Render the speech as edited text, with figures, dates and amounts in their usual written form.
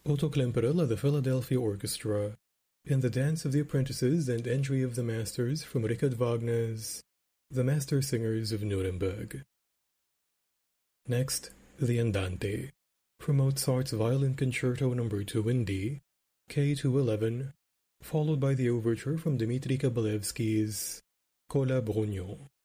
Otto Klemperer led the Philadelphia Orchestra in The Dance of the Apprentices and Entry of the Masters from Richard Wagner's The Master Singers of Nuremberg. Next, the Andante, from Mozart's Violin Concerto No. 2 in D, K211, followed by the overture from Dmitri Kabalevsky's Cola Brognon.